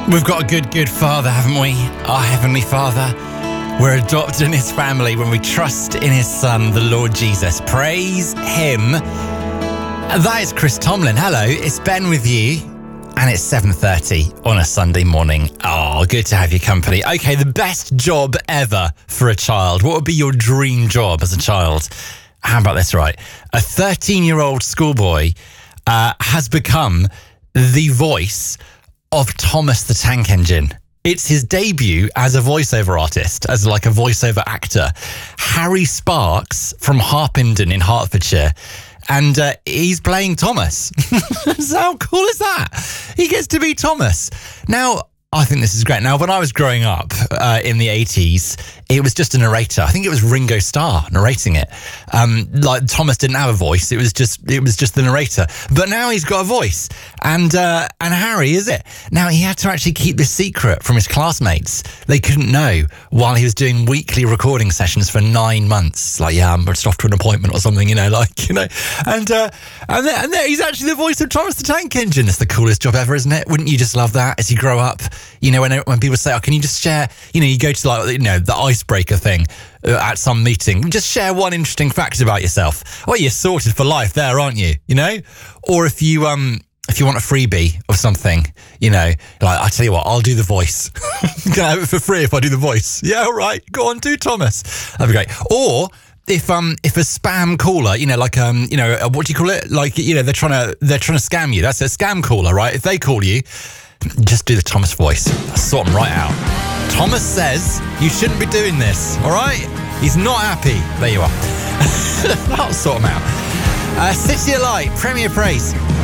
We've got a good Father, haven't we? Our Heavenly Father. We're adopted in His family when we trust in His Son, the Lord Jesus. Praise Him. That is Chris Tomlin. Hello, it's Ben with you. And it's 7:30 on a Sunday morning. Oh, good to have your company. Okay, the best job ever for a child. What would be your dream job as a child? How about this, right? A 13-year-old schoolboy has become the voice of Thomas the Tank Engine. It's his debut as a voiceover artist, as like a voiceover actor. Harry Sparks from Harpenden in Hertfordshire. And he's playing Thomas. So how cool is that? He gets to be Thomas. Now, I think this is great. Now, when I was growing up in the 80s, it was just a narrator. I think it was Ringo Starr narrating it. Like Thomas didn't have a voice. It was just the narrator. But now he's got a voice. And Harry is it. Now, he had to actually keep this secret from his classmates. They couldn't know while he was doing weekly recording sessions for 9 months. Like, yeah, I'm just off to an appointment or something, And then he's actually the voice of Thomas the Tank Engine. It's the coolest job ever, isn't it? Wouldn't you just love that as you grow up? When people say, oh, can you just share, you go to the icebreaker thing at some meeting, just share one interesting fact about yourself. Well, you're sorted for life there, aren't you? Or if you want a freebie of something, like, I tell you what, I'll do the voice. Can I have it for free if I do the voice? Yeah, all right. Go on, do Thomas. That'd be great. Or if a spam caller, what do you call it? Like, they're trying to scam you. That's a scam caller, right? If they call you, just do the Thomas voice. I'll sort them right out. Thomas says you shouldn't be doing this, all right? He's not happy. There you are. That'll sort him out. City of Light, Premier Praise.